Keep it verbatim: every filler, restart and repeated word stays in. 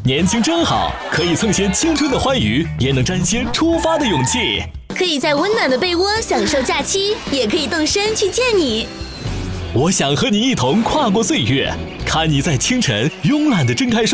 年轻真好，可以蹭些青春的欢愉，也能沾些出发的勇气。 可以在温暖的被窝享受假期，也可以动身去见你。 我想和你一同跨过岁月，看你在清晨慵懒地睁开双。